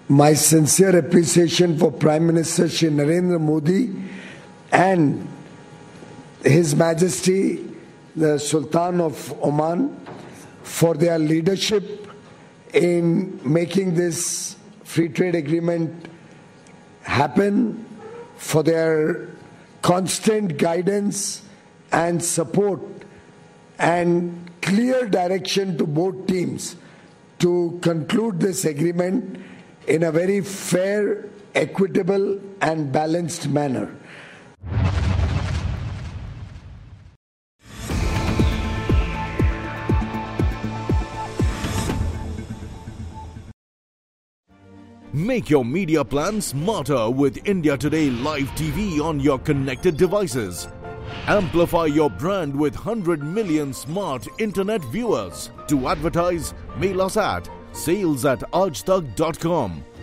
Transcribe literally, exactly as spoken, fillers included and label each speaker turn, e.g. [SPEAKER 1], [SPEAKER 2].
[SPEAKER 1] my sincere appreciation for Prime Minister Shri Narendra Modi and His Majesty the Sultan of Oman for their leadership in making this free trade agreement happen, for their constant guidance and support and clear direction to both teams to conclude this agreement in a very fair, equitable and balanced manner.
[SPEAKER 2] Make your media plan smarter with India Today Live T V on your connected devices. Amplify your brand with one hundred million smart internet viewers. To advertise, mail us at sales at aajtak dot com.